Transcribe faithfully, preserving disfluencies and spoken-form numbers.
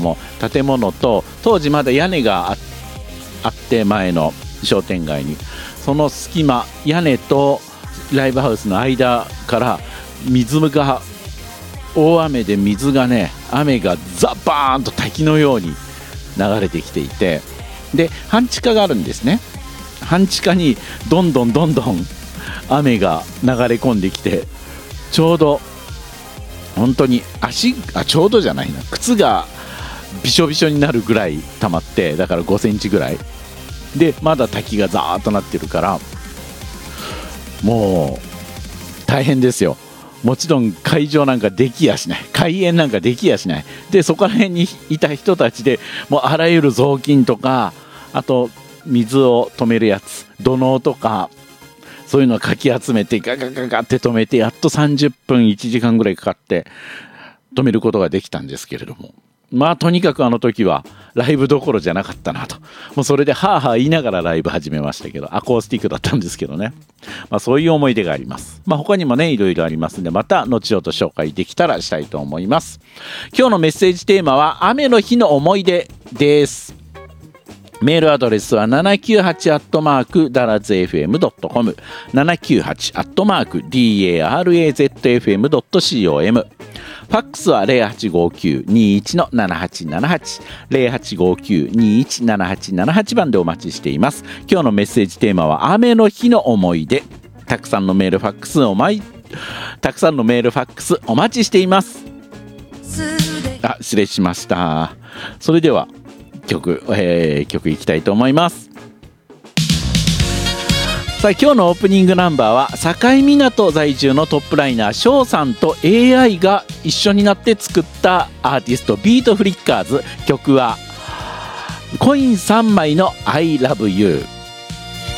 も、建物と当時まだ屋根が あ, あって前の商店街に、その隙間、屋根とライブハウスの間から水が、大雨で水がね、雨がザバーンと滝のように流れてきていて、で半地下があるんですね。半地下にどんどんどんどん雨が流れ込んできて、ちょうど本当に足あちょうどじゃないな靴がびしょびしょになるぐらい溜まって、だからごセンチぐらいで、まだ滝がザーッとなってるから、もう大変ですよ。もちろん会場なんかできやしない、開演なんかできやしない。でそこら辺にいた人たちでもうあらゆる雑巾とか、あと水を止めるやつ、土のうとか、そういうのをかき集めてガガガガって止めて、やっとさんじゅっぷんいちじかんぐらいかかって止めることができたんですけれども、まあとにかくあの時はライブどころじゃなかったなと。もうそれでハーハー言いながらライブ始めましたけど、アコースティックだったんですけどね。まあそういう思い出があります。まあ他にもねいろいろありますんで、また後ほど紹介できたらしたいと思います。今日のメッセージテーマは雨の日の思い出です。メールアドレスは ななきゅうはち アットマーク ダラズ エフエム ドットコム ななきゅうはち アットマーク ダラズ エフエム ドットコム。ファックスは ゼロはちごきゅう にーいち ななはちななはち ゼロはちごきゅう にーいち ななはちななはち番でお待ちしています。今日のメッセージテーマは雨の日の思い出。たくさんのメールファックスおまいたくさんのメールファックスお待ちしています。あ、失礼しました。それでは曲、えー、曲いきたいと思います。さあ今日のオープニングナンバーは境港在住のトップライナー翔さんと エーアイ が一緒になって作ったアーティストビートフリッカーズ。曲はコインさんまいの I love you。